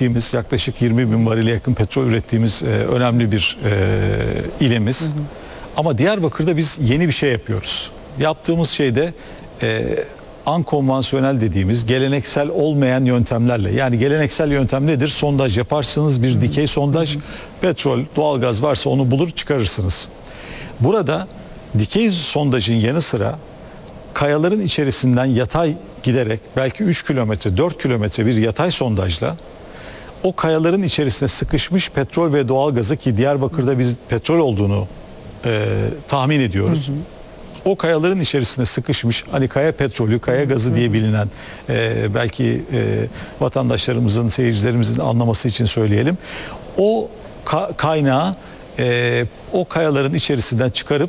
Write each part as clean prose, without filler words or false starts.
ürettiğimiz, yaklaşık 20 bin varile yakın petrol ürettiğimiz önemli bir ilimiz. Ama Diyarbakır'da biz yeni bir şey yapıyoruz. Yaptığımız şey de ankonvansiyonel dediğimiz geleneksel olmayan yöntemlerle. Yani geleneksel yöntem nedir? Sondaj yaparsınız, bir dikey sondaj, petrol, doğalgaz varsa onu bulur çıkarırsınız. Burada dikey sondajın yanı sıra kayaların içerisinden yatay giderek belki 3 kilometre, 4 kilometre bir yatay sondajla o kayaların içerisine sıkışmış petrol ve doğalgazı, ki Diyarbakır'da biz petrol olduğunu tahmin ediyoruz. O kayaların içerisine sıkışmış, hani kaya petrolü, kaya gazı diye bilinen, belki vatandaşlarımızın, seyircilerimizin anlaması için söyleyelim. O kaynağı o kayaların içerisinden çıkarıp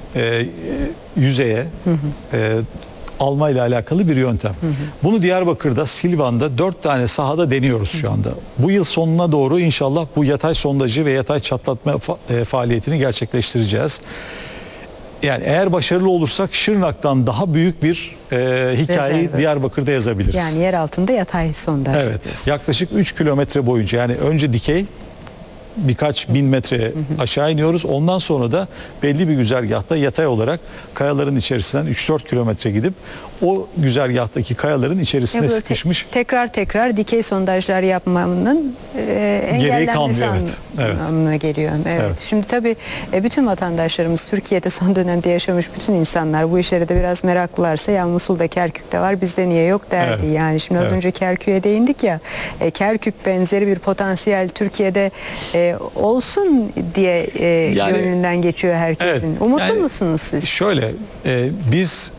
yüzeye almayla alakalı bir yöntem. Bunu Diyarbakır'da, Silvan'da 4 tane sahada deniyoruz şu anda. Bu yıl sonuna doğru inşallah bu yatay sondajı ve yatay çatlatma faaliyetini gerçekleştireceğiz. Yani eğer başarılı olursak Şırnak'tan daha büyük bir hikayeyi Diyarbakır'da yazabiliriz. Yani yer altında yatay sondaj. Evet. Yaklaşık 3 kilometre boyunca, yani önce dikey birkaç bin metre aşağı iniyoruz. Ondan sonra da belli bir güzergahta yatay olarak kayaların içerisinden 3-4 kilometre gidip o güzergahtaki kayaların içerisine sıkışmış. Tekrar dikey sondajlar yapmanın engellenmesi anlamına geliyor. Evet. Şimdi tabii bütün vatandaşlarımız, Türkiye'de son dönemde yaşamış bütün insanlar bu işlere de biraz meraklılarsa, ya Musul'da, Kerkük'te var, bizde niye yok derdi. Yani şimdi az önce Kerkük'e değindik ya, Kerkük benzeri bir potansiyel Türkiye'de olsun diye gönlünden geçiyor herkesin. Umutlu musunuz siz? Şöyle, biz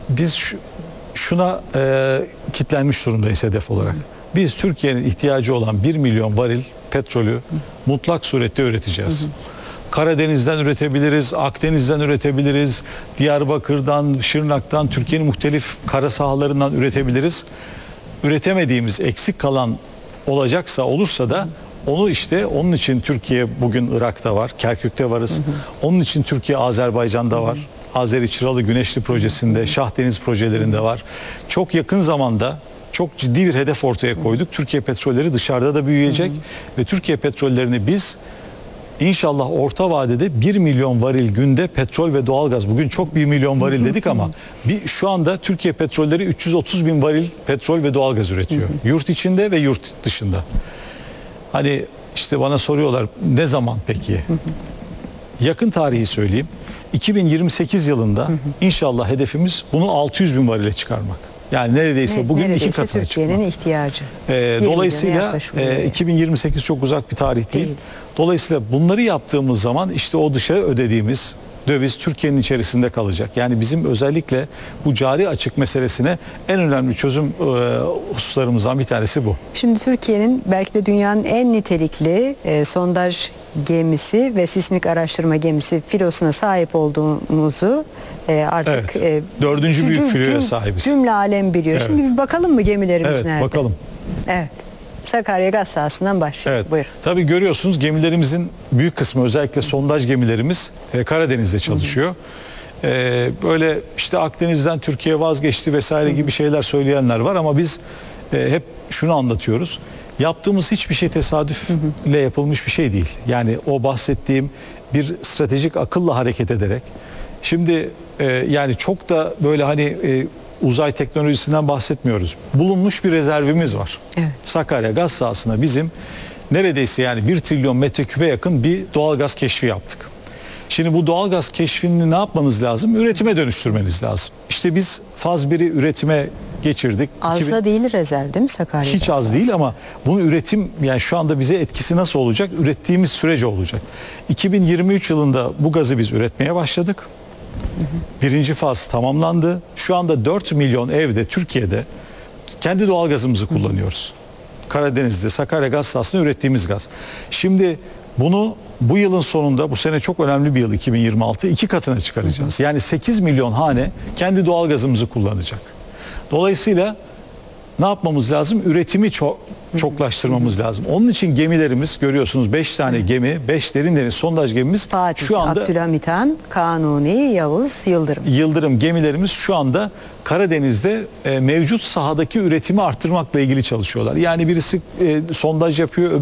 şuna kitlenmiş durumdayız hedef olarak. Biz Türkiye'nin ihtiyacı olan 1 milyon varil petrolü mutlak surette üreteceğiz. Karadeniz'den üretebiliriz, Akdeniz'den üretebiliriz, Diyarbakır'dan, Şırnak'tan, Türkiye'nin muhtelif kara sahalarından üretebiliriz. Üretemediğimiz, eksik kalan olursa da onu onun için Türkiye bugün Irak'ta var, Kerkük'te varız. Onun için Türkiye Azerbaycan'da var. Azeri Çıralı Güneşli projesinde, Şahdeniz projelerinde var. Çok yakın zamanda çok ciddi bir hedef ortaya koyduk. Türkiye petrolleri dışarıda da büyüyecek ve Türkiye petrollerini biz İnşallah orta vadede 1 milyon varil günde petrol ve doğalgaz. Bugün çok 1 milyon varil dedik ama şu anda Türkiye petrolleri 330 bin varil petrol ve doğalgaz üretiyor. Yurt içinde ve yurt dışında. Hani işte bana soruyorlar, ne zaman peki? Yakın tarihi söyleyeyim. 2028 yılında inşallah hedefimiz bunu 600 bin varile çıkarmak. Yani neredeyse bugün iki katına çıkmak. Türkiye'nin ihtiyacı. Dolayısıyla 2028 çok uzak bir tarih değil. Dolayısıyla bunları yaptığımız zaman işte o dışa ödediğimiz döviz Türkiye'nin içerisinde kalacak. Yani bizim özellikle bu cari açık meselesine en önemli çözüm hususlarımızdan bir tanesi bu. Şimdi Türkiye'nin belki de dünyanın en nitelikli sondaj gemisi ve sismik araştırma gemisi filosuna sahip olduğumuzu artık 4. büyük filoya sahibiz. Cümle alem biliyor. Şimdi bir bakalım mı gemilerimiz nerede? Bakalım. Evet. Sakarya Gaz Sahası'ndan başlayalım. Buyurun. Tabii görüyorsunuz, gemilerimizin büyük kısmı, özellikle sondaj gemilerimiz Karadeniz'de çalışıyor. Böyle işte Akdeniz'den Türkiye vazgeçti vesaire gibi şeyler söyleyenler var ama biz hep şunu anlatıyoruz. Yaptığımız hiçbir şey tesadüfle yapılmış bir şey değil. Yani o bahsettiğim bir stratejik akılla hareket ederek. Şimdi yani çok da böyle hani uzay teknolojisinden bahsetmiyoruz. Bulunmuş bir rezervimiz var. Sakarya Gaz Sahası'na bizim neredeyse yani 1 trilyon metreküpe yakın bir doğalgaz keşfi yaptık. Şimdi bu doğalgaz keşfini ne yapmanız lazım? Üretime dönüştürmeniz lazım. İşte biz faz 1'i üretime geçirdik. Az da değil rezerv, değil mi Sakarya? Hiç az değil ama bunu üretim, yani şu anda bize etkisi nasıl olacak? Ürettiğimiz sürece olacak. 2023 yılında bu gazı biz üretmeye başladık. Birinci faz tamamlandı. Şu anda 4 milyon evde Türkiye'de kendi doğalgazımızı kullanıyoruz. Karadeniz'de Sakarya Gaz Sahası'nda ürettiğimiz gaz. Şimdi bunu bu yılın sonunda, bu sene çok önemli bir yıl 2026, 2 katına çıkaracağız. Yani 8 milyon hane kendi doğalgazımızı kullanacak. Dolayısıyla ne yapmamız lazım? Üretimi çoklaştırmamız lazım. Onun için gemilerimiz, görüyorsunuz 5 tane gemi, 5 derin sondaj gemimiz Fatih, şu anda Abdülhamit Han, Kanuni, Yavuz, Yıldırım gemilerimiz şu anda Karadeniz'de mevcut sahadaki üretimi arttırmakla ilgili çalışıyorlar. Yani birisi sondaj yapıyor,